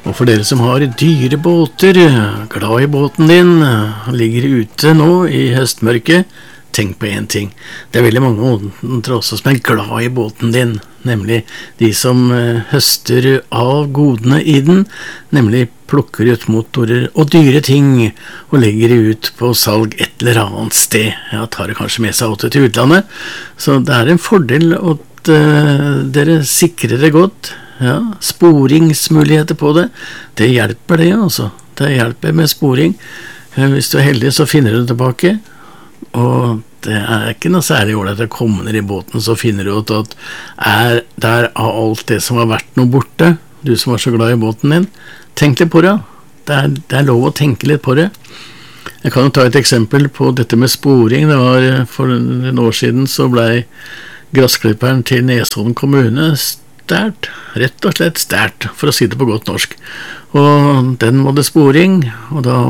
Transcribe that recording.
Og for dere som har dyre båter, glad i båten din, ligger ute nå i høstmørket, tenk på en ting. Det veldig mange andre også som glad i båten din, nemlig de som høster av godene i den, nemlig plukker ut motorer og dyre ting og legger det ut på salg et eller annet sted. Ja, tar det kanskje med seg til utlandet, så det en fordel at dere sikrer det godt. Ja, sporingsmuligheter på det, det hjelper det altså. Det hjelper med sporing. Hvis du heldig så finner du det tilbake, og det ikke noe særlig ålreit å komme ned i båten, så finner du ut at der av alt det som har vært noe borte, du som var så glad i båten din, tenk litt på det. Det lov å tenke litt på det. Jeg kan jo ta et eksempel på dette med sporing. Det var for en år siden så ble grassklipperen til Nesodden kommune stært, rett og slett stært, for å si det på godt norsk. Og den måtte sporing, og da